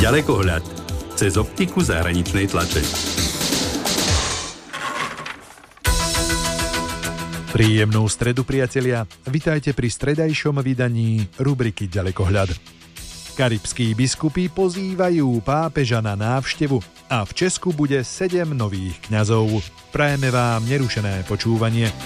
Ďalekohľad cez optiku zahraničnej tlače. Príjemnú stredu, priatelia. Vitajte pri stredajšom vydaní rubriky Ďalekohľad. Karibskí biskupy pozývajú pápeža na návštevu a v Česku bude 7 nových kňazov. Prajeme vám nerušené počúvanie.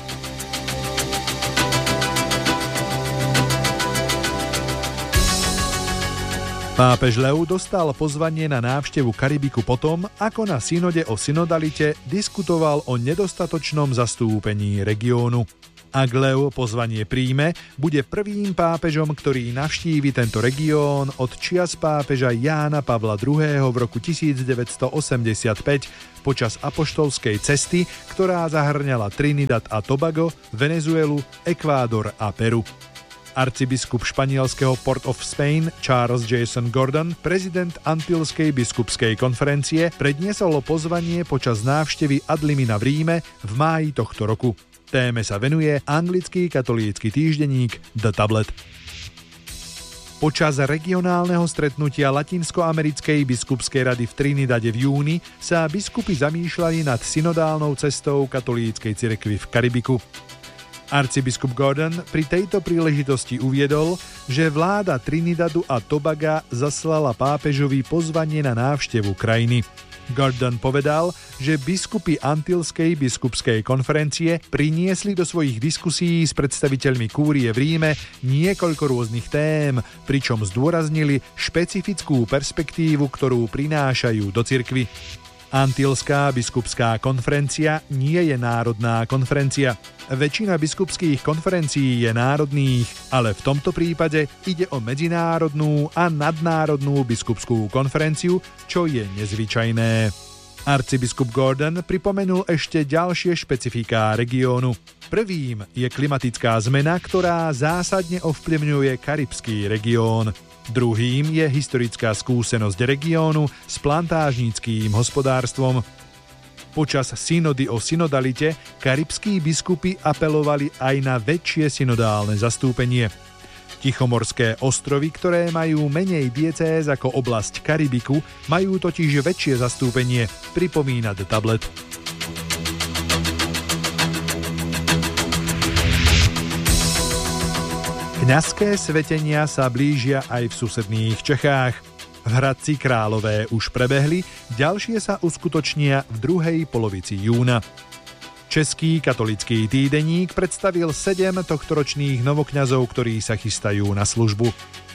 Pápež Leo dostal pozvanie na návštevu Karibiku potom, ako na synode o synodalite diskutoval o nedostatočnom zastúpení regiónu. Ak Leo pozvanie príjme, bude prvým pápežom, ktorý navštívi tento región od čias pápeža Jána Pavla II. V roku 1985 počas apoštolskej cesty, ktorá zahrňala Trinidad a Tobago, Venezuelu, Ekvádor a Peru. Arcibiskup španielského Port of Spain Charles Jason Gordon, prezident Antilskej biskupskej konferencie, predniesol pozvanie počas návštevy ad limina v Ríme v máji tohto roku. Téme sa venuje anglický katolícky týždenník The Tablet. Počas regionálneho stretnutia Latinskoamerickej biskupskej rady v Trinidade v júni sa biskupy zamýšľali nad synodálnou cestou katolíckej cirkvi v Karibiku. Arcibiskup Gordon pri tejto príležitosti uviedol, že vláda Trinidadu a Tobaga zaslala pápežovi pozvanie na návštevu krajiny. Gordon povedal, že biskupy Antilskej biskupskej konferencie priniesli do svojich diskusí s predstaviteľmi kúrie v Ríme niekoľko rôznych tém, pričom zdôraznili špecifickú perspektívu, ktorú prinášajú do cirkvi. Antilská biskupská konferencia nie je národná konferencia. Väčšina biskupských konferencií je národných, ale v tomto prípade ide o medzinárodnú a nadnárodnú biskupskú konferenciu, čo je nezvyčajné. Arcibiskup Gordon pripomenul ešte ďalšie špecifiká regiónu. Prvým je klimatická zmena, ktorá zásadne ovplyvňuje karibský región. Druhým je historická skúsenosť regiónu s plantážníckým hospodárstvom. Počas synody o synodalite karibskí biskupy apelovali aj na väčšie synodálne zastúpenie. Tichomorské ostrovy, ktoré majú menej diecéz ako oblasť Karibiku, majú totiž väčšie zastúpenie, pripomína The Tablet. Kňazské svetenia sa blížia aj v susedných Čechách. V Hradci Králové už prebehli, ďalšie sa uskutočnia v druhej polovici júna. Český katolický týdeník predstavil 7 tohtoročných novokňazov, ktorí sa chystajú na službu.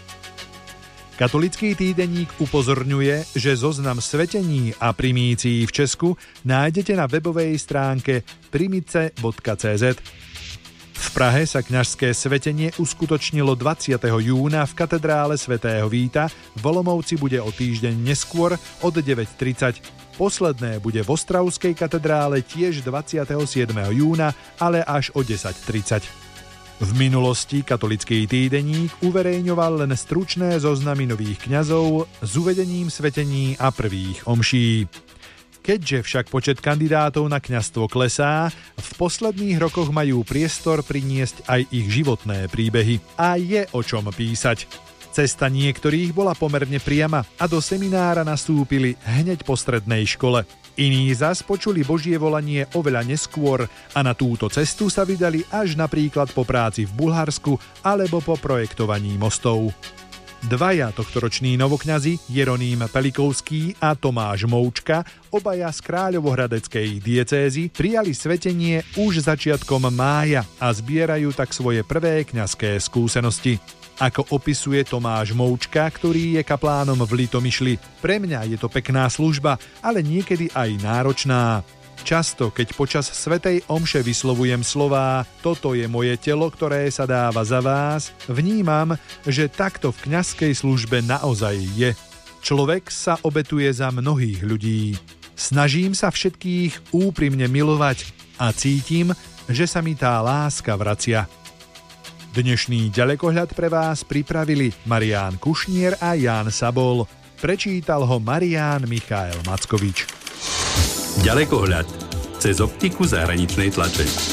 Katolický týdeník upozorňuje, že zoznam svetení a primícií v Česku nájdete na webovej stránke primice.cz. V Prahe sa kňažské svetenie uskutočnilo 20. júna v katedrále svätého Víta, v Olomouci bude o týždeň neskôr od 9:30. Posledné bude v Ostravskej katedrále tiež 27. júna, ale až o 10:30. V minulosti katolický týdeník uverejňoval len stručné zoznamy nových kňazov s uvedením svetení a prvých omší. Keďže však počet kandidátov na kňazstvo klesá, v posledných rokoch majú priestor priniesť aj ich životné príbehy. A je o čom písať. Cesta niektorých bola pomerne priama a do seminára nastúpili hneď po strednej škole. Iní zas počuli Božie volanie oveľa neskôr a na túto cestu sa vydali až napríklad po práci v Bulharsku alebo po projektovaní mostov. Dvaja tohtoroční novokňazi, Jeroným Pelikovský a Tomáš Moučka, obaja z Kráľovohradeckej diecézy, prijali svetenie už začiatkom mája a zbierajú tak svoje prvé kňazské skúsenosti. Ako opisuje Tomáš Moučka, ktorý je kaplánom v Litomyšli: pre mňa je to pekná služba, ale niekedy aj náročná. Často, keď počas svätej omše vyslovujem slová "toto je moje telo, ktoré sa dáva za vás", vnímam, že takto v kňazskej službe naozaj je. Človek sa obetuje za mnohých ľudí. Snažím sa všetkých úprimne milovať a cítim, že sa mi tá láska vracia. Dnešný ďalekohľad pre vás pripravili Marián Kušnier a Ján Sabol. Prečítal ho Marián Michael Mackovič. Ďalekohľad cez optiku zahraničnej tlače.